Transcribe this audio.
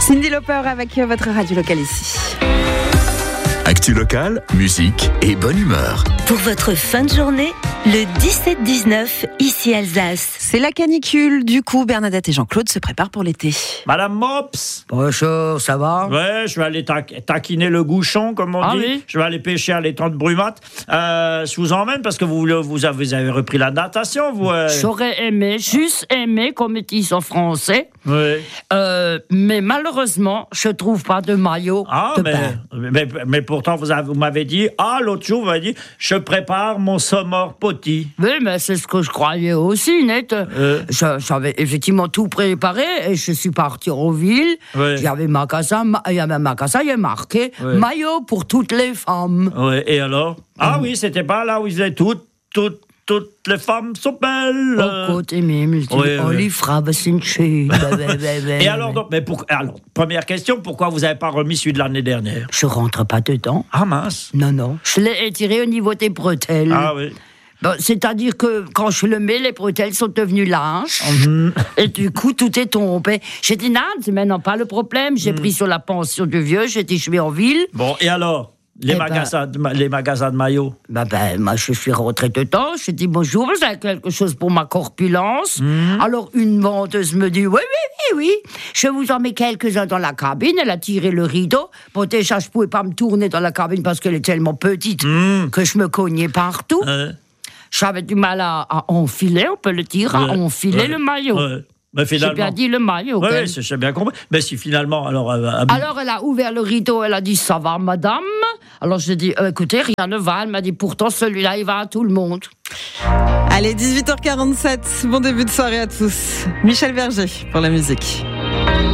Cyndi Lauper avec votre radio locale ici. Actu locale, musique et bonne humeur. Pour votre fin de journée, le 17-19, ici Alsace. C'est la canicule, du coup Bernadette et Jean-Claude se préparent pour l'été. Madame Mops. Bonjour, ça va? Ouais, je vais aller taquiner le gouchon, comme on dit. Oui. Je vais aller pêcher à l'étang de Brumath. Je vous emmène parce que vous avez repris la natation, vous. J'aurais aimé, juste aimé, comme ils sont français. Oui. Mais malheureusement, je trouve pas de maillot de bain. Mais pourtant, vous m'avez dit, l'autre jour, vous m'avez dit, je prépare mon sommeil poti. Oui, mais c'est ce que je croyais aussi, net. J'avais effectivement tout préparé et je suis parti en ville. Oui. Il y avait un magasin, il y a marqué maillot pour toutes les femmes. Oui, et alors? Oui, c'était pas là où ils étaient toutes les femmes sont belles. Côté même, les frappes, c'est une chute. Et alors, première question, pourquoi vous n'avez pas remis celui de l'année dernière? Je rentre pas dedans. Ah mince. Non. Je l'ai étiré au niveau des bretelles. Ah oui. Bon, c'est-à-dire que quand je le mets, les bretelles sont devenues lâches. Et du coup, tout est tombé. J'ai dit, non, c'est maintenant pas le problème. J'ai pris sur la pension de vieux, j'ai dit, je vais en ville. Bon, et alors les magasins de maillots? Moi, je suis rentrée dedans. J'ai dit, bonjour, vous avez quelque chose pour ma corpulence? Alors, une vendeuse me dit, oui. Je vous en mets quelques-uns dans la cabine. Elle a tiré le rideau. Bon, déjà, je pouvais pas me tourner dans la cabine parce qu'elle est tellement petite que je me cognais partout. J'avais du mal à enfiler, on peut le dire, à enfiler le maillot. Mais finalement, j'ai bien dit le maillot. Oui, j'ai bien compris. Mais si finalement, alors elle a ouvert le rideau, elle a dit, ça va, madame? Alors j'ai dit, écoutez, rien ne va. Elle m'a dit, pourtant, celui-là, il va à tout le monde. Allez, 18h47, bon début de soirée à tous. Michel Berger pour la musique.